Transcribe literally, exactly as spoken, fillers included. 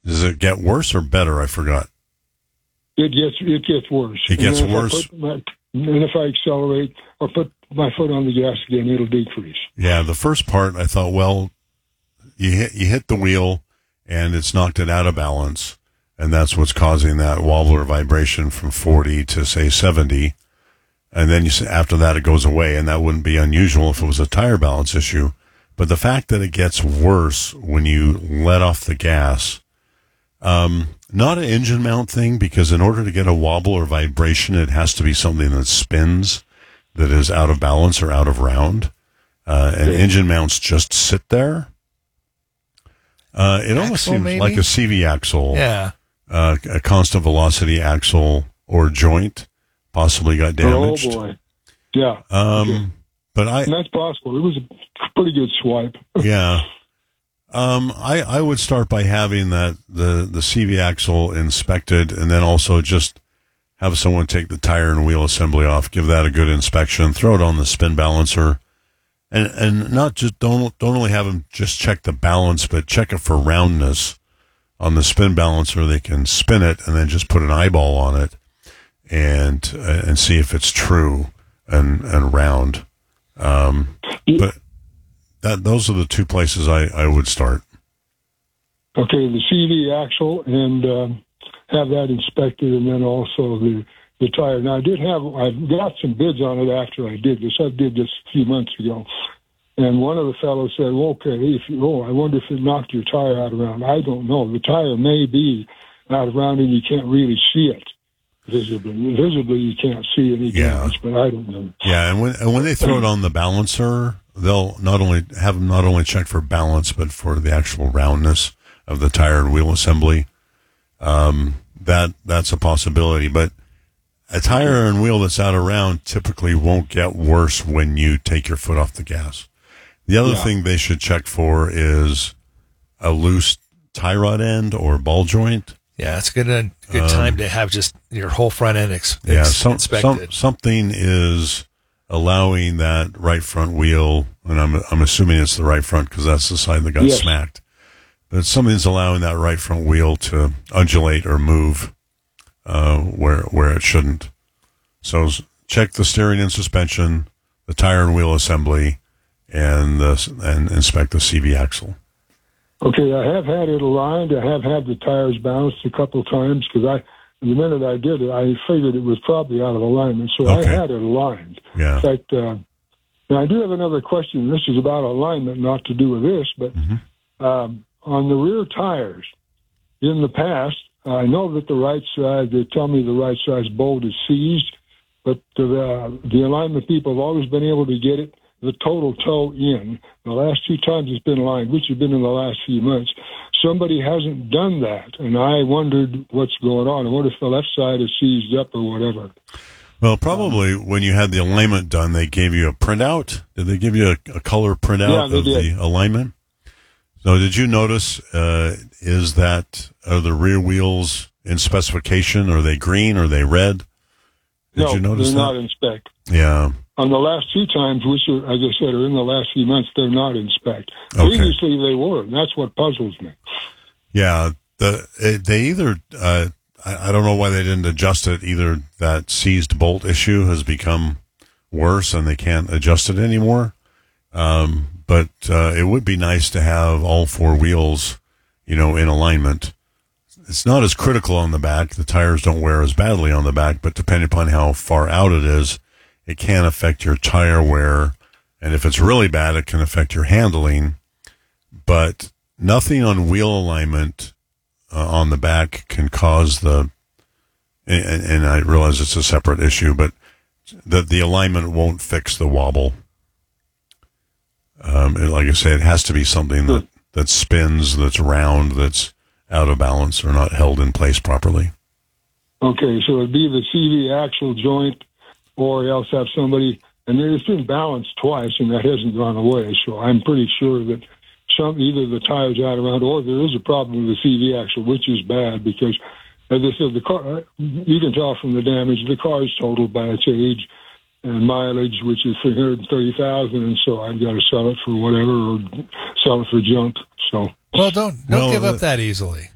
Does it get worse or better? I forgot. It gets it gets worse. It gets and worse. My, and if I accelerate or put my foot on the gas again, it'll decrease. Yeah, the first part, I thought, well, you hit you hit the wheel, and it's knocked it out of balance, and that's what's causing that wobble or vibration from forty to, say, seventy. And then you say, after that, it goes away, and that wouldn't be unusual if it was a tire balance issue. But the fact that it gets worse when you let off the gas, um, not an engine mount thing, because in order to get a wobble or vibration, it has to be something that spins, that is out of balance or out of round. Uh, and yeah. engine mounts just sit there. Uh, it almost axle, seems maybe? like a C V axle, yeah, uh, a constant velocity axle or joint possibly got damaged. Oh boy, yeah. Um, okay. but I and that's possible. It was a pretty good swipe. yeah. Um, I I would start by having that the the C V axle inspected, and then also just have someone take the tire and wheel assembly off, give that a good inspection, throw it on the spin balancer. And and not just don't don't only have them just check the balance, but check it for roundness on the spin balancer. They can spin it and then just put an eyeball on it and uh, and see if it's true and and round. Um, but that those are the two places I, I would start. Okay, the C V axle and um, have that inspected, and then also the the tire. Now, I did have, I got some bids on it after I did this. I did this a few months ago. And one of the fellows said, well, okay, if you, oh, I wonder if it knocked your tire out of round. I don't know. The tire may be out of round and you can't really see it visibly. Visibly, you can't see any damage, yeah. but I don't know. Yeah, and when, and when they throw it on the balancer, they'll not only have them not only check for balance, but for the actual roundness of the tire and wheel assembly. Um, that that's a possibility, but a tire and wheel that's out of round typically won't get worse when you take your foot off the gas. The other yeah. thing they should check for is a loose tie rod end or ball joint. Yeah, it's good. A good um, time to have just your whole front end ex- yeah, ex- some, inspected. Some, something is allowing that right front wheel, and I'm I'm assuming it's the right front because that's the side that got yes. smacked. But something's allowing that right front wheel to undulate or move. Uh, where where it shouldn't. So check the steering and suspension, the tire and wheel assembly, and the, and inspect the C V axle. Okay, I have had it aligned. I have had the tires bounced a couple of times because I, the minute I did it, I figured it was probably out of alignment. So okay. I had it aligned. Yeah. In fact, uh, now I do have another question. This is about alignment, not to do with this, but mm-hmm. um, on the rear tires, in the past, I know that the right side, they tell me the right side's bolt is seized, but the, uh, the alignment people have always been able to get it, the total toe in. The last two times it's been aligned, which has been in the last few months, somebody hasn't done that, and I wondered what's going on. I wonder if the left side is seized up or whatever. Well, probably um, when you had the alignment done, they gave you a printout. Did they give you a, a color printout yeah, of did. the alignment? So did you notice, uh, is that, are the rear wheels in specification? Are they green? Are they red? Did no, you notice they're that? not in spec. Yeah. On the last two times, which are, as I said, are in the last few months, they're not in spec. Okay. Previously they were, and that's what puzzles me. Yeah. The, it, they either, uh, I, I don't know why they didn't adjust it. Either that seized bolt issue has become worse and they can't adjust it anymore. Um, But uh, it would be nice to have all four wheels, you know, in alignment. It's not as critical on the back. The tires don't wear as badly on the back, but depending upon how far out it is, it can affect your tire wear. And if it's really bad, it can affect your handling. But nothing on wheel alignment uh, on the back can cause the, and, and I realize it's a separate issue, but the, the alignment won't fix the wobble. Um, and like I say, it has to be something that, that spins, that's round, that's out of balance or not held in place properly. Okay, so it'd be the C V axle joint, or else have somebody, and it's been balanced twice, and that hasn't gone away. So I'm pretty sure that some either the tire's out of round, or there is a problem with the C V axle, which is bad because, as I said, the car. You can tell from the damage, the car is totaled by its age and mileage, which is three hundred thirty thousand, and so I've got to sell it for whatever or sell it for junk. So well, don't don't well, give up uh, that easily.